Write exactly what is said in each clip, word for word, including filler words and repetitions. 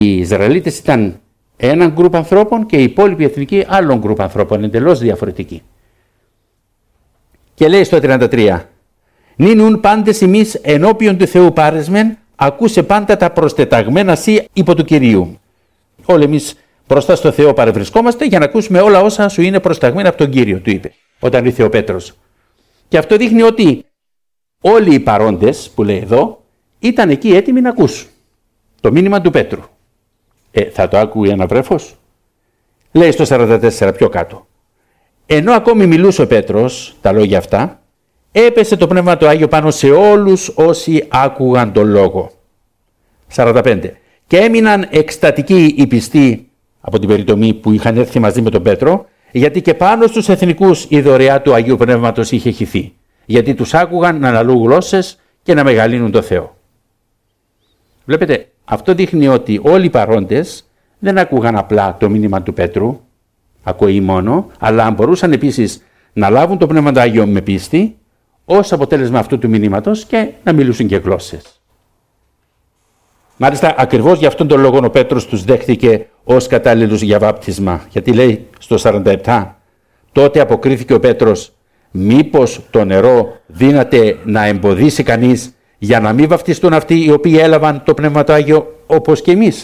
Οι Ισραηλίτες ήταν έναν γκρουπ ανθρώπων και οι υπόλοιποι εθνικοί άλλων γκρουπ ανθρώπων, εντελώς διαφορετικοί. Και λέει στο τριάντα τρία, «Νίνουν πάντες εμείς ενώπιον του Θεού πάρεσμεν, ακούσε πάντα τα προστεταγμένα σύ υπό του Κυρίου». Όλοι εμείς μπροστά στο Θεό παρευρισκόμαστε για να ακούσουμε όλα όσα σου είναι προσταγμένα από τον Κύριο, του είπε, όταν ήρθε ο Πέτρος. Και αυτό δείχνει ότι όλοι οι παρόντες, που λέει εδώ, ήταν εκεί έτοιμοι να ακούσουν το μήνυμα του Πέτρου. Ε, θα το άκουγε ένα βρέφος? Λέει στο σαράντα τέσσερα πιο κάτω. Ενώ ακόμη μιλούσε ο Πέτρος τα λόγια αυτά, έπεσε το Πνεύμα του Άγιο πάνω σε όλους όσοι άκουγαν τον λόγο. σαράντα πέντε. Και έμειναν εκστατικοί οι πιστοί από την περιτομή που είχαν έρθει μαζί με τον Πέτρο, γιατί και πάνω στους εθνικούς η δωρεά του Αγίου Πνεύματος είχε χυθεί, γιατί τους άκουγαν να αναλύουν γλώσσες και να μεγαλύνουν το Θεό. Βλέπετε, αυτό δείχνει ότι όλοι οι παρόντες δεν άκουγαν απλά το μήνυμα του Πέτρου, ακοή μόνο, αλλά μπορούσαν επίσης να λάβουν το Πνεύμα του Άγιο με πίστη, ως αποτέλεσμα αυτού του μηνύματος και να μιλούσουν και γλώσσες. Μάλιστα, ακριβώς για αυτόν τον λόγο ο Πέτρος τους δέχτηκε ως κατάλληλους για βάπτισμα, γιατί λέει στο σαράντα επτά, τότε αποκρίθηκε ο Πέτρος, μήπως το νερό δύναται να εμποδίσει κανείς για να μην βαπτιστούν αυτοί οι οποίοι έλαβαν το Πνεύμα του Άγιο όπως και εμείς?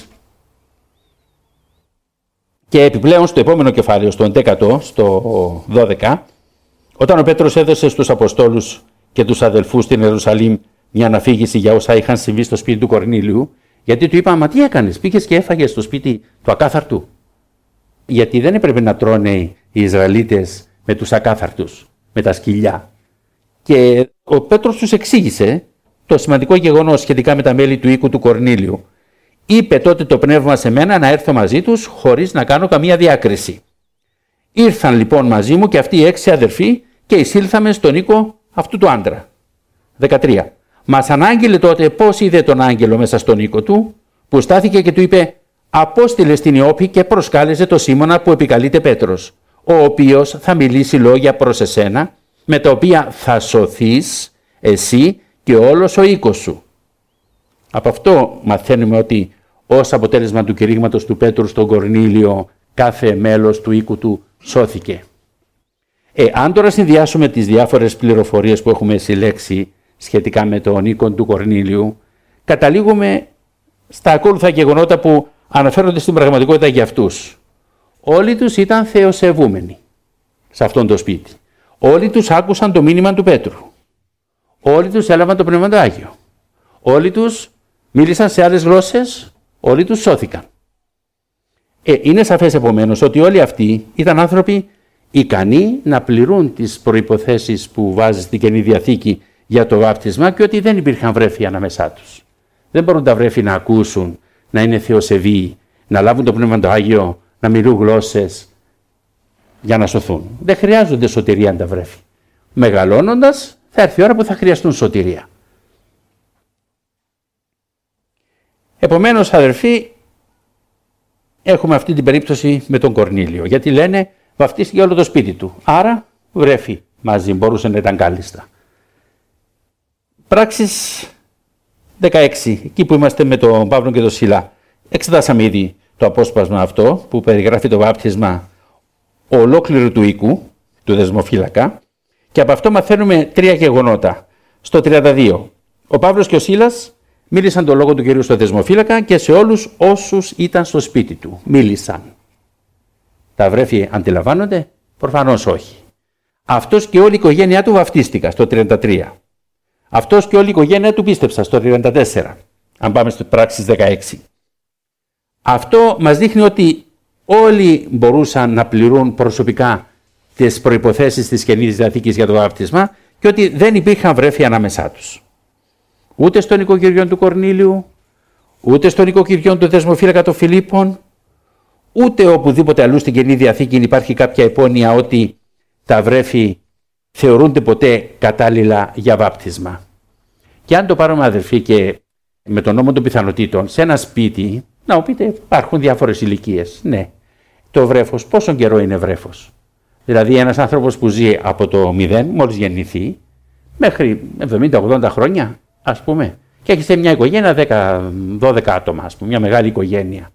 Και επιπλέον στο επόμενο κεφάλαιο, στο έντεκατο, στο δώδεκα, όταν ο Πέτρος έδωσε στους Αποστόλους και τους αδελφούς στην Ιερουσαλήμ μια αναφήγηση για όσα είχαν συμβεί στο σπίτι του Κορνήλιου, γιατί του είπαν, μα τι έκανες, πήγες και έφαγες στο σπίτι του ακάθαρτου? Γιατί δεν έπρεπε να τρώνε οι Ισραηλίτες με τους ακάθαρτους, με τα σκυλιά. Και ο Πέτρος τους εξήγησε το σημαντικό γεγονός σχετικά με τα μέλη του οίκου του Κορνήλιου. Είπε τότε το Πνεύμα σε μένα να έρθω μαζί τους χωρίς να κάνω καμία διάκριση. Ήρθαν λοιπόν μαζί μου και αυτοί οι έξι αδερφοί και εισήλθαμε στον οίκο αυτού του άντρα. δεκατρία. Μας ανάγγειλε τότε πώς είδε τον άγγελο μέσα στον οίκο του, που στάθηκε και του είπε, απόστειλε στην Ιώπη και προσκάλεσε το Σίμωνα που επικαλείται Πέτρος, ο οποίος θα μιλήσει λόγια προς εσένα, με τα οποία θα σωθείς εσύ και όλος ο οίκος σου. Από αυτό μαθαίνουμε ότι ως αποτέλεσμα του κηρύγματος του Πέτρου στον Κορνήλιο, κάθε μέλος του οίκου του σώθηκε. Ε, αν τώρα συνδυάσουμε τις διάφορες πληροφορίες που έχουμε συλλέξει σχετικά με τον οίκο του Κορνήλιου, καταλήγουμε στα ακόλουθα γεγονότα που αναφέρονται στην πραγματικότητα για αυτούς. Όλοι τους ήταν θεοσεβούμενοι σε αυτόν το σπίτι. Όλοι τους άκουσαν το μήνυμα του Πέτρου. Όλοι τους έλαβαν το Πνεύμα του Άγιο. Όλοι τους μίλησαν σε άλλες γλώσσες. Όλοι τους σώθηκαν. Ε, είναι σαφές επομένως ότι όλοι αυτοί ήταν άνθρωποι ικανοί να πληρούν τις προϋποθέσεις που βάζει στην Καινή Διαθήκη για το βάπτισμα και ότι δεν υπήρχαν βρέφη ανάμεσά τους. Δεν μπορούν τα βρέφη να ακούσουν, να είναι θεοσεβοί, να λάβουν το Πνεύμα του Άγιο, να μιλούν γλώσσες για να σωθούν. Δεν χρειάζονται σωτηρία τα βρέφη. Μεγαλώνοντας θα έρθει η ώρα που θα χρειαστούν σωτηρία. Επομένως, αδερφοί, έχουμε αυτή την περίπτωση με τον Κορνήλιο, γιατί λένε βαφτίστηκε όλο το σπίτι του, άρα βρέφη μαζί, μπορούσε να ήταν κάλλιστα. Πράξεις δεκαέξι, εκεί που είμαστε με τον Παύλο και τον Σιλά, εξετάσαμε ήδη το απόσπασμα αυτό που περιγράφει το βάπτισμα ολόκληρου του οίκου, του δεσμοφύλακα, και από αυτό μαθαίνουμε τρία γεγονότα. Στο τριάντα δύο, ο Παύλος και ο Σίλας μίλησαν τον λόγο του Κυρίου στο δεσμοφύλακα και σε όλους όσους ήταν στο σπίτι του. Μίλησαν. Τα βρέφη αντιλαμβάνονται? Προφανώς όχι. Αυτός και όλη η οικογένειά του βαφτίστηκα στο τριάντα τρία. Αυτός και όλη η οικογένειά του πίστεψα στο τριάντα τέσσερα. Αν πάμε στις πράξεις δεκαέξι. Αυτό μας δείχνει ότι όλοι μπορούσαν να πληρούν προσωπικά τις προϋποθέσεις της Καινής Διαθήκης για το βάπτισμα και ότι δεν υπήρχαν βρέφη ανάμεσά τους. Ούτε στον οικοκυριό του Κορνήλιου, ούτε στον οικοκυριό του δεσμοφύλακα των Φιλίππων, ούτε οπουδήποτε αλλού στην Καινή Διαθήκη υπάρχει κάποια υπόνοια ότι τα βρέφη θεωρούνται ποτέ κατάλληλα για βάπτισμα. Και αν το πάρουμε, αδερφοί, και με τον νόμο των πιθανότητων, σε ένα σπίτι, να μου πείτε, υπάρχουν διάφορες ηλικίες. Ναι. Το βρέφος, πόσο καιρό είναι βρέφος? Δηλαδή ένας άνθρωπος που ζει από το μηδέν, μόλις γεννηθεί, μέχρι εβδομήντα ογδόντα χρόνια, ας πούμε, και έχεις μια οικογένεια δέκα δώδεκα άτομα, ας πούμε, μια μεγάλη οικογένεια.